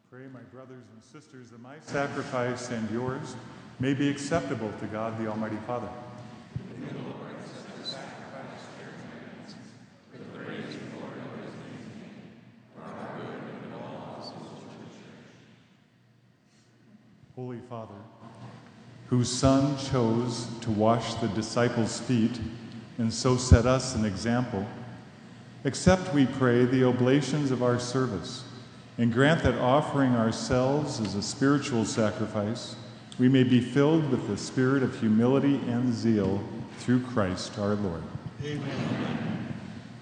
Pray, my brothers and sisters, that my sacrifice and yours may be acceptable to God the Almighty Father. May the Lord accept the sacrifice of your hands for the praise and glory of his name, for our good and all of his church. Holy Father, whose Son chose to wash the disciples' feet and so set us an example, accept, we pray, the oblations of our service, and grant that offering ourselves as a spiritual sacrifice, we may be filled with the spirit of humility and zeal through Christ our Lord. Amen.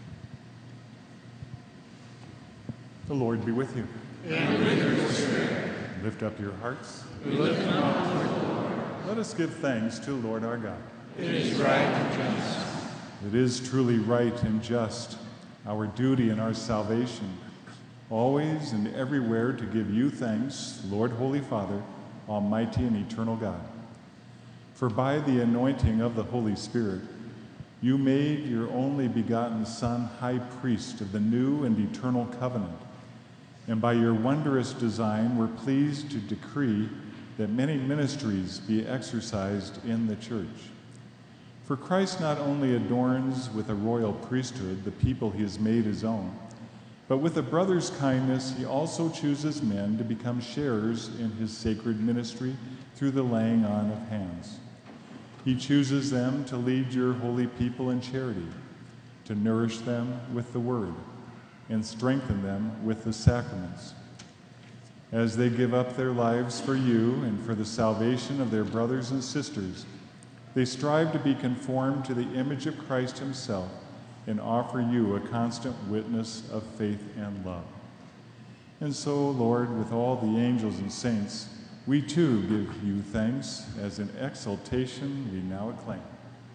The Lord be with you. And with your spirit. Lift up your hearts. We lift them up to the Lord. Let us give thanks to the Lord our God. It is right and just. It is truly right and just, our duty and our salvation, always and everywhere to give you thanks, Lord, Holy Father, Almighty and eternal God. For by the anointing of the Holy Spirit, you made your only begotten Son high priest of the new and eternal covenant. And by your wondrous design, we're pleased to decree that many ministries be exercised in the church. For Christ not only adorns with a royal priesthood the people he has made his own, but with a brother's kindness, he also chooses men to become sharers in his sacred ministry through the laying on of hands. He chooses them to lead your holy people in charity, to nourish them with the word, and strengthen them with the sacraments. As they give up their lives for you and for the salvation of their brothers and sisters, they strive to be conformed to the image of Christ himself and offer you a constant witness of faith and love. And so, Lord, with all the angels and saints, we too give you thanks as in exultation we now acclaim.